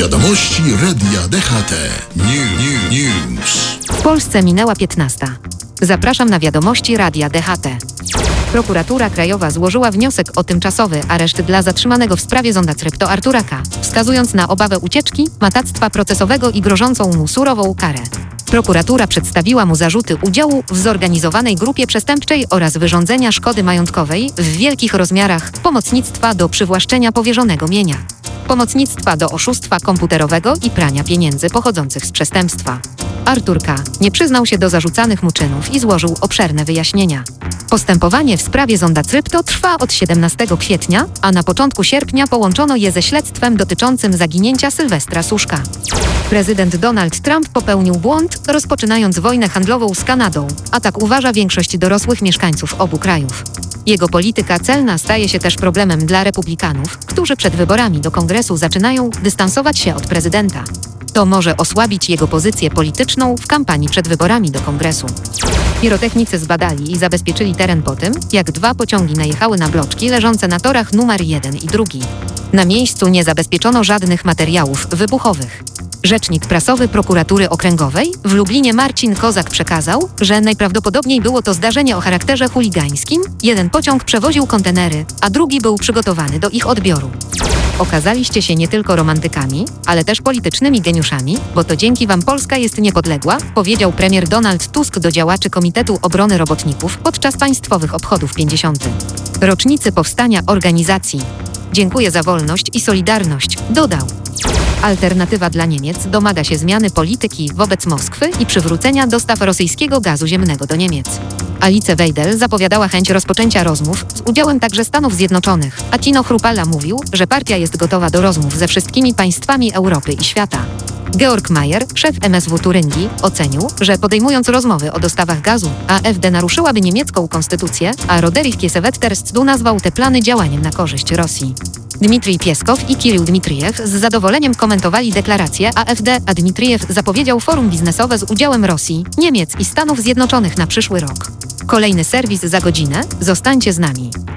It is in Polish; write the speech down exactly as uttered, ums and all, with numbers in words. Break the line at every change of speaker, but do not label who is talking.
Wiadomości Radia D H T. New, new, news.
W Polsce minęła piętnasta. Zapraszam na wiadomości Radia D H T. Prokuratura Krajowa złożyła wniosek o tymczasowy areszt dla zatrzymanego w sprawie zonda Crypto Artura K., wskazując na obawę ucieczki, matactwa procesowego i grożącą mu surową karę. Prokuratura przedstawiła mu zarzuty udziału w zorganizowanej grupie przestępczej oraz wyrządzenia szkody majątkowej w wielkich rozmiarach, pomocnictwa do przywłaszczenia powierzonego mienia, pomocnictwa do oszustwa komputerowego i prania pieniędzy pochodzących z przestępstwa. Artur K. nie przyznał się do zarzucanych mu czynów i złożył obszerne wyjaśnienia. Postępowanie w sprawie zonda Crypto trwa od siedemnastego kwietnia, a na początku sierpnia połączono je ze śledztwem dotyczącym zaginięcia Sylwestra Suszka. Prezydent Donald Trump popełnił błąd, rozpoczynając wojnę handlową z Kanadą, a tak uważa większość dorosłych mieszkańców obu krajów. Jego polityka celna staje się też problemem dla republikanów, którzy przed wyborami do Kongresu zaczynają dystansować się od prezydenta. To może osłabić jego pozycję polityczną w kampanii przed wyborami do Kongresu. Pirotechnicy zbadali i zabezpieczyli teren po tym, jak dwa pociągi najechały na bloczki leżące na torach numer jeden i drugi. Na miejscu nie zabezpieczono żadnych materiałów wybuchowych. Rzecznik prasowy Prokuratury Okręgowej w Lublinie Marcin Kozak przekazał, że najprawdopodobniej było to zdarzenie o charakterze chuligańskim. Jeden pociąg przewoził kontenery, a drugi był przygotowany do ich odbioru. Okazaliście się nie tylko romantykami, ale też politycznymi geniuszami, bo to dzięki wam Polska jest niepodległa, powiedział premier Donald Tusk do działaczy Komitetu Obrony Robotników podczas państwowych obchodów pięćdziesiątej rocznicy powstania organizacji. Dziękuję za wolność i solidarność, dodał. Alternatywa dla Niemiec domaga się zmiany polityki wobec Moskwy i przywrócenia dostaw rosyjskiego gazu ziemnego do Niemiec. Alice Weidel zapowiadała chęć rozpoczęcia rozmów z udziałem także Stanów Zjednoczonych, a Tino Chrupalla mówił, że partia jest gotowa do rozmów ze wszystkimi państwami Europy i świata. Georg Mayer, szef M S W Turyngii, ocenił, że podejmując rozmowy o dostawach gazu, A F D naruszyłaby niemiecką konstytucję, a Roderich Kiesewet-Terstdu nazwał te plany działaniem na korzyść Rosji. Dmitrij Pieskow i Kirill Dmitrijew z zadowoleniem komentowali deklarację A F D, a Dmitrijew zapowiedział forum biznesowe z udziałem Rosji, Niemiec i Stanów Zjednoczonych na przyszły rok. Kolejny serwis za godzinę, zostańcie z nami.